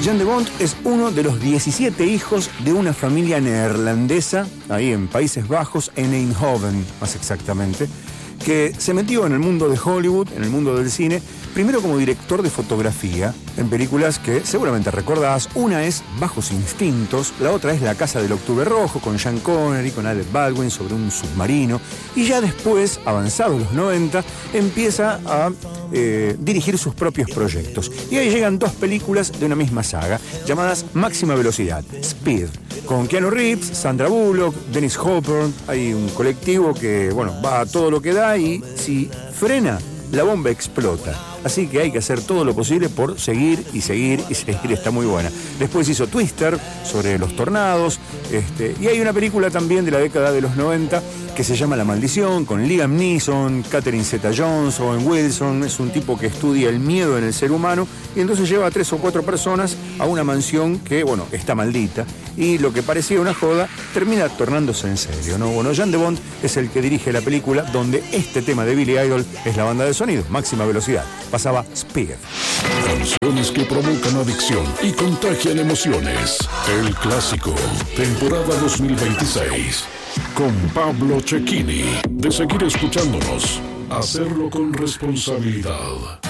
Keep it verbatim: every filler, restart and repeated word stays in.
Jan de Bont es uno de los diecisiete hijos de una familia neerlandesa, ahí en Países Bajos, en Eindhoven, más exactamente, que se metió en el mundo de Hollywood, en el mundo del cine, primero como director de fotografía en películas que seguramente recordás. Una es Bajos Instintos, la otra es La Casa del Octubre Rojo, con Sean Connery, con Alec Baldwin, sobre un submarino. Y ya después, avanzados los noventa, empieza a eh, dirigir sus propios proyectos. Y ahí llegan dos películas de una misma saga, llamadas Máxima Velocidad, Speed, con Keanu Reeves, Sandra Bullock, Dennis Hopper. Hay un colectivo que, bueno, va a todo lo que da y si frena, la bomba explota. Así que hay que hacer todo lo posible por seguir y seguir y seguir. Está muy buena. Después hizo Twister, sobre los tornados. Este, y hay una película también de la década de los noventa que se llama La Maldición, con Liam Neeson, Catherine Zeta-Jones, Owen Wilson. Es un tipo que estudia el miedo en el ser humano y entonces lleva a tres o cuatro personas a una mansión que, bueno, está maldita. Y lo que parecía una joda termina tornándose en serio, ¿no? Bueno, Jan de Bont es el que dirige la película donde este tema de Billy Idol es la banda de sonido, Máxima Velocidad. Pasaba Speed. Canciones que provocan adicción y contagian emociones. El clásico, temporada dos mil veintiséis. Con Pablo Cecchini. De seguir escuchándonos, hacerlo con responsabilidad.